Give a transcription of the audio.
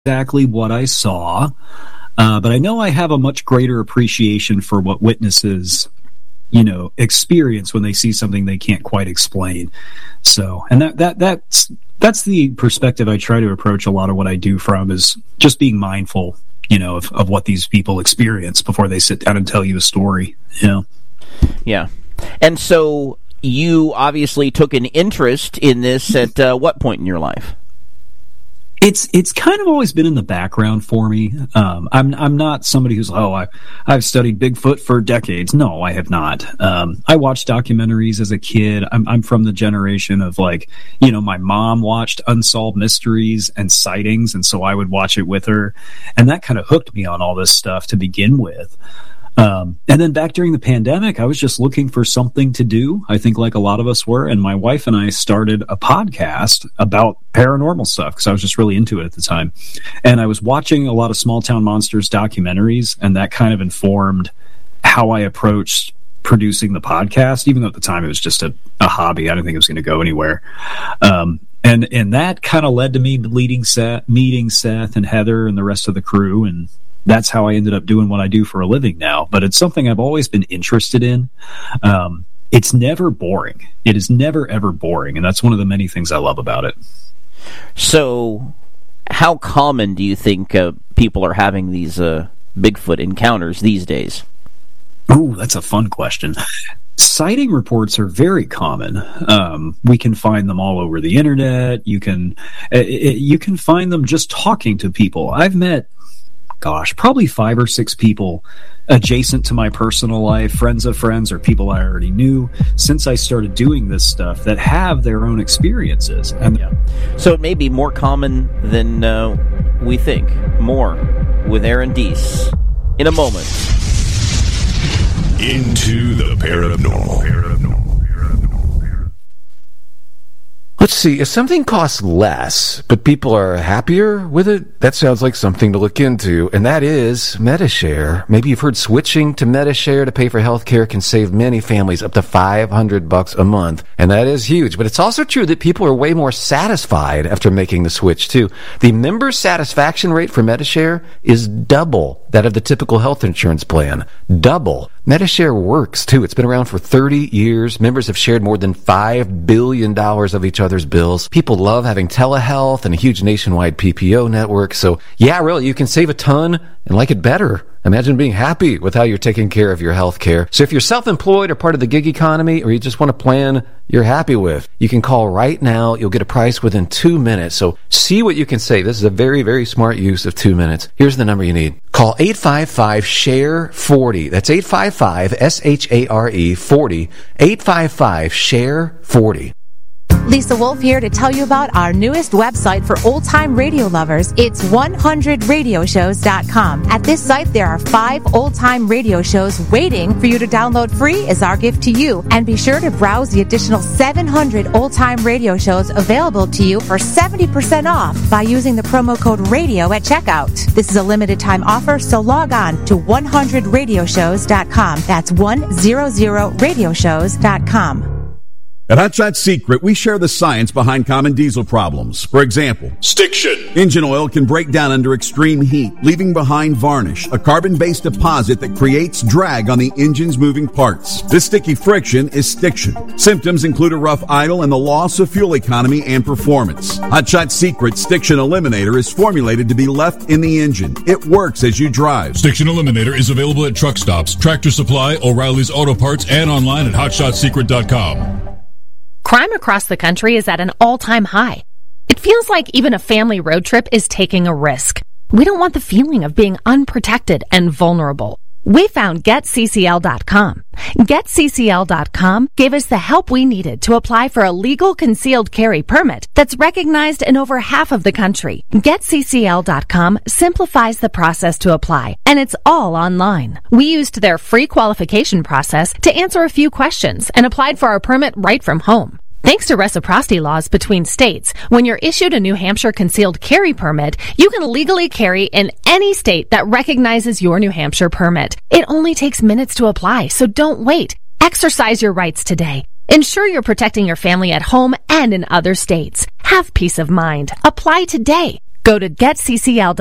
exactly what I saw, but I know I have a much greater appreciation for what witnesses, experience when they see something they can't quite explain. So, and that's the perspective I try to approach a lot of what I do from, is just being mindful, of what these people experience before they sit down and tell you a story. Yeah. And so you obviously took an interest in this at what point in your life? It's kind of always been in the background for me. I'm not somebody who's, I've studied Bigfoot for decades. No, I have not. I watched documentaries as a kid. I'm from the generation of my mom watched Unsolved Mysteries and Sightings, and so I would watch it with her, and that kind of hooked me on all this stuff to begin with. And then back during the pandemic, I was just looking for something to do, I think like a lot of us were, and my wife and I started a podcast about paranormal stuff because I was just really into it at the time. And I was watching a lot of Small Town Monsters documentaries, and that kind of informed how I approached producing the podcast, even though at the time it was just a hobby. I didn't think it was going to go anywhere. And that kind of led to me meeting Seth and Heather and the rest of the crew, and that's how I ended up doing what I do for a living now. But it's something I've always been interested in. It's never boring. It is never, ever boring. And that's one of the many things I love about it. So how common do you think people are having these Bigfoot encounters these days? Oh, that's a fun question. Sighting reports are very common. We can find them all over the internet. You can find them just talking to people. I've met probably 5 or 6 people adjacent to my personal life, friends of friends, or people I already knew since I started doing this stuff that have their own experiences. And so it may be more common than we think. More with Aaron Deese in a moment. Into the paranormal. Let's see, if something costs less, but people are happier with it, that sounds like something to look into, and that is Medi-Share. Maybe you've heard switching to Medi-Share to pay for healthcare can save many families up to $500 a month, and that is huge. But it's also true that people are way more satisfied after making the switch, too. The member satisfaction rate for Medi-Share is double that of the typical health insurance plan. Double. Medi-Share works, too. It's been around for 30 years. Members have shared more than $5 billion of each other's bills. People love having telehealth and a huge nationwide PPO network. So, yeah, really, you can save a ton and like it better. Imagine being happy with how you're taking care of your health care. So if you're self-employed or part of the gig economy, or you just want a plan you're happy with, you can call right now. You'll get a price within 2 minutes. So see what you can save. This is a very, very smart use of 2 minutes. Here's the number you need. Call 855-SHARE-40. That's 855-SHARE-40. 855-SHARE-40. Lisa Wolf here to tell you about our newest website for old-time radio lovers. It's 100radioshows.com. At this site, there are 5 old-time radio shows waiting for you to download free as our gift to you. And be sure to browse the additional 700 old-time radio shows available to you for 70% off by using the promo code RADIO at checkout. This is a limited-time offer, so log on to 100radioshows.com. That's 100radioshows.com. At Hot Shot Secret, we share the science behind common diesel problems. For example, stiction. Engine oil can break down under extreme heat, leaving behind varnish, a carbon-based deposit that creates drag on the engine's moving parts. This sticky friction is stiction. Symptoms include a rough idle and the loss of fuel economy and performance. Hot Shot Secret Stiction Eliminator is formulated to be left in the engine. It works as you drive. Stiction Eliminator is available at truck stops, Tractor Supply, O'Reilly's Auto Parts, and online at hotshotsecret.com. Crime across the country is at an all-time high. It feels like even a family road trip is taking a risk. We don't want the feeling of being unprotected and vulnerable. We found GetCCL.com. GetCCL.com gave us the help we needed to apply for a legal concealed carry permit that's recognized in over half of the country. GetCCL.com simplifies the process to apply, and it's all online. We used their free qualification process to answer a few questions and applied for our permit right from home. Thanks to reciprocity laws between states, when you're issued a New Hampshire concealed carry permit, you can legally carry in any state that recognizes your New Hampshire permit. It only takes minutes to apply, so don't wait. Exercise your rights today. Ensure you're protecting your family at home and in other states. Have peace of mind. Apply today. Go to getccl.com